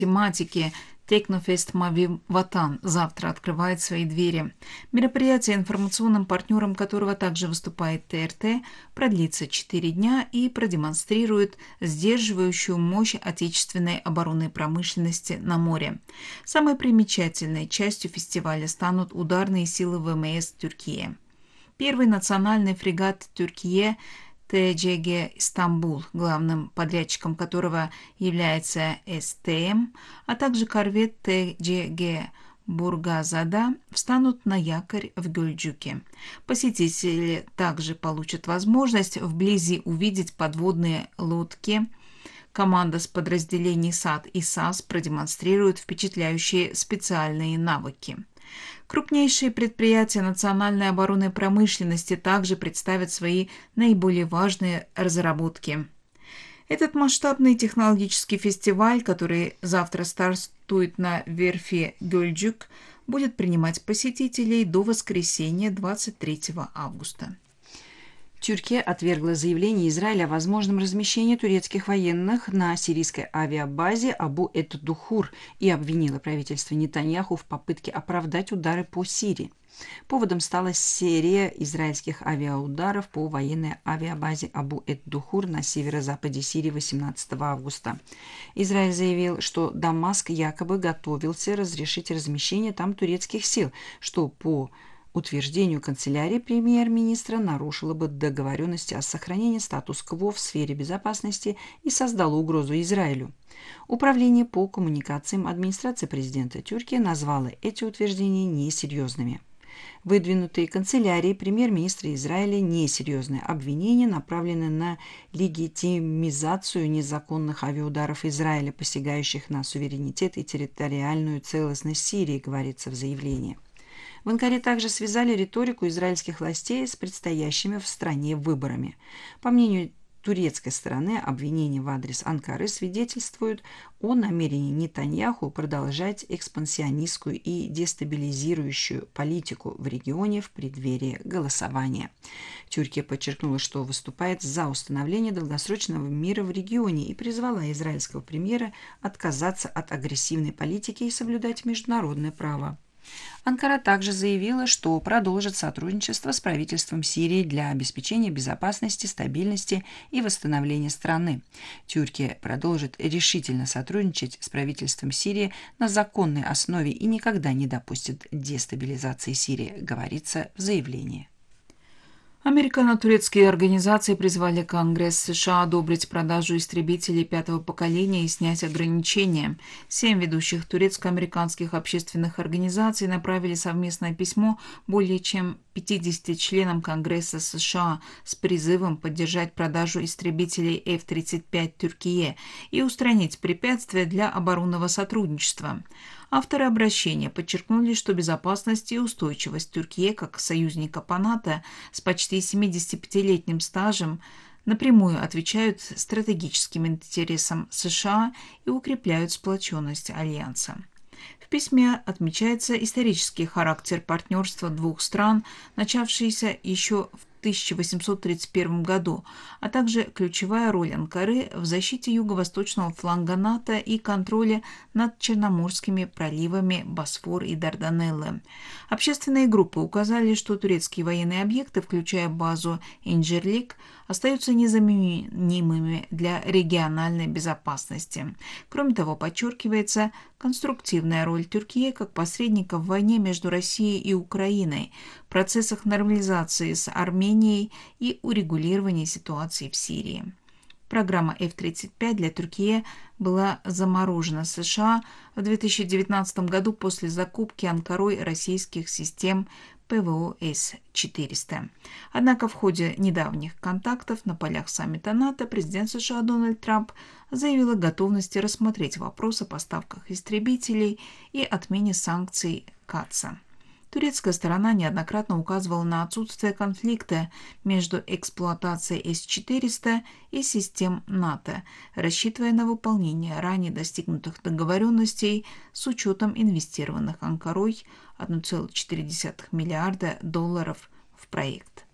тематики Технофест Мави Ватан завтра открывает свои двери. Мероприятие, информационным партнером которого также выступает ТРТ, продлится 4 дня и продемонстрирует сдерживающую мощь отечественной оборонной промышленности на море. Самой примечательной частью фестиваля станут ударные силы ВМС Тюркии. Первый национальный фрегат Тюркии ТЖГ «Стамбул», главным подрядчиком которого является СТМ, а также корвет ТЖГ «Бургазада» встанут на якорь в Гюльджуке. Посетители также получат возможность вблизи увидеть подводные лодки. Команда с подразделений САД и САС продемонстрирует впечатляющие специальные навыки. Крупнейшие предприятия национальной оборонной промышленности также представят свои наиболее важные разработки. Этот масштабный технологический фестиваль, который завтра стартует на верфи Гюльджук, будет принимать посетителей до воскресенья 23 августа. Турция отвергла заявление Израиля о возможном размещении турецких военных на сирийской авиабазе Абу-эд-Духур и обвинила правительство Нетаньяху в попытке оправдать удары по Сирии. Поводом стала серия израильских авиаударов по военной авиабазе Абу-эд-Духур на северо-западе Сирии 18 августа. Израиль заявил, что Дамаск якобы готовился разрешить размещение там турецких сил, что по утверждению канцелярии премьер-министра нарушило бы договоренности о сохранении статус-кво в сфере безопасности и создало угрозу Израилю. Управление по коммуникациям администрации президента Турции назвало эти утверждения несерьезными. Выдвинутые канцелярией премьер-министра Израиля несерьезные обвинения направлены на легитимизацию незаконных авиаударов Израиля, посягающих на суверенитет и территориальную целостность Сирии, говорится в заявлении. В Анкаре также связали риторику израильских властей с предстоящими в стране выборами. По мнению турецкой стороны, обвинения в адрес Анкары свидетельствуют о намерении Нетаньяху продолжать экспансионистскую и дестабилизирующую политику в регионе в преддверии голосования. Турция подчеркнула, что выступает за установление долгосрочного мира в регионе и призвала израильского премьера отказаться от агрессивной политики и соблюдать международное право. Анкара также заявила, что продолжит сотрудничество с правительством Сирии для обеспечения безопасности, стабильности и восстановления страны. Турция продолжит решительно сотрудничать с правительством Сирии на законной основе и никогда не допустит дестабилизации Сирии, говорится в заявлении. Американо-турецкие организации призвали Конгресс США одобрить продажу истребителей пятого поколения и снять ограничения. 7 ведущих турецко-американских общественных организаций направили совместное письмо более чем 50 членам Конгресса США с призывом поддержать продажу истребителей F-35 Тюркии и устранить препятствия для оборонного сотрудничества. Авторы обращения подчеркнули, что безопасность и устойчивость Тюркии как союзника по НАТО с почти 75-летним стажем напрямую отвечают стратегическим интересам США и укрепляют сплоченность Альянса. В письме отмечается исторический характер партнерства двух стран, начавшийся еще в 1831 году, а также ключевая роль Анкары в защите юго-восточного фланга НАТО и контроле над Черноморскими проливами Босфор и Дарданеллы. Общественные группы указали, что турецкие военные объекты, включая базу Инджирлик, остаются незаменимыми для региональной безопасности. Кроме того, подчеркивается конструктивная роль Тюркии как посредника в войне между Россией и Украиной, в процессах нормализации с Арменией и урегулировании ситуации в Сирии. Программа F-35 для Тюркии была заморожена США в 2019 году после закупки Анкарой российских систем ПВО С-400. Однако в ходе недавних контактов на полях саммита НАТО президент США Дональд Трамп заявил о готовности рассмотреть вопрос о поставках истребителей и отмене санкций КАТСа. Турецкая сторона неоднократно указывала на отсутствие конфликта между эксплуатацией С-400 и систем НАТО, рассчитывая на выполнение ранее достигнутых договоренностей с учетом инвестированных Анкарой $1,4 миллиарда в проект.